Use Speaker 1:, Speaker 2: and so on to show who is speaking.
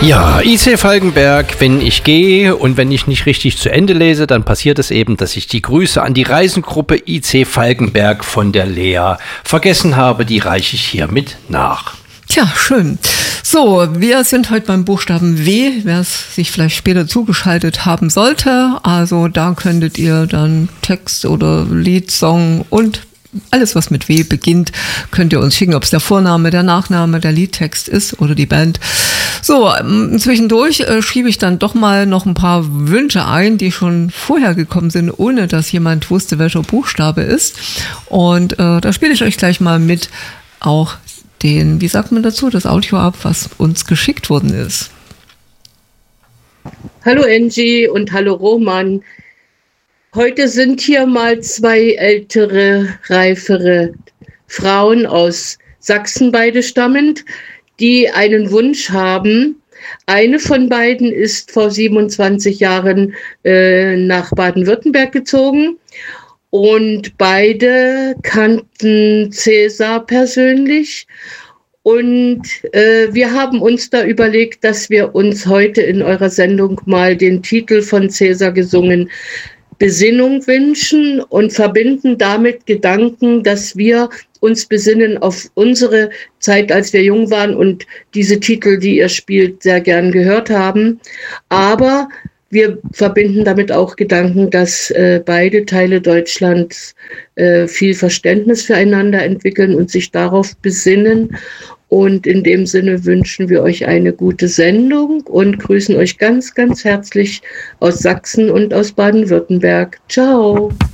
Speaker 1: Ja, IC Falkenberg, wenn ich gehe und wenn ich nicht richtig zu Ende lese, dann passiert es eben, dass ich die Grüße an die Reisengruppe IC Falkenberg von der Lea vergessen habe. Die reiche ich hiermit nach.
Speaker 2: Tja, schön. So, wir sind heute beim Buchstaben W, wer es sich vielleicht später zugeschaltet haben sollte. Also da könntet ihr dann Text oder Lied, Song und alles, was mit W beginnt, könnt ihr uns schicken, ob es der Vorname, der Nachname, der Liedtext ist oder die Band. So, zwischendurch schiebe ich dann doch mal noch ein paar Wünsche ein, die schon vorher gekommen sind, ohne dass jemand wusste, welcher Buchstabe ist. Und da spiele ich euch gleich mal mit auch den, wie sagt man dazu, das Audio ab, was uns geschickt worden ist.
Speaker 3: Hallo Angie und hallo Roman. Heute sind hier mal zwei ältere, reifere Frauen aus Sachsen beide stammend, die einen Wunsch haben. Eine von beiden ist vor 27 Jahren nach Baden-Württemberg gezogen und beide kannten Cäsar persönlich. Und wir haben uns da überlegt, dass wir uns heute in eurer Sendung mal den Titel von Cäsar gesungen Besinnung wünschen und verbinden damit Gedanken, dass wir uns besinnen auf unsere Zeit, als wir jung waren und diese Titel, die ihr spielt, sehr gern gehört haben. Aber wir verbinden damit auch Gedanken, dass beide Teile Deutschlands viel Verständnis füreinander entwickeln und sich darauf besinnen. Und in dem Sinne wünschen wir euch eine gute Sendung und grüßen euch ganz, ganz herzlich aus Sachsen und aus Baden-Württemberg. Ciao!